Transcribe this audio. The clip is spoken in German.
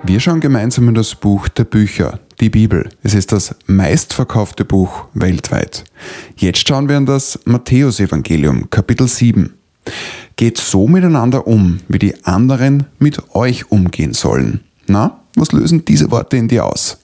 Wir schauen gemeinsam in das Buch der Bücher, die Bibel. Es ist das meistverkaufte Buch weltweit. Jetzt schauen wir in das Matthäusevangelium, Kapitel 7. Geht so miteinander um, wie die anderen mit euch umgehen sollen. Na, was lösen diese Worte in dir aus?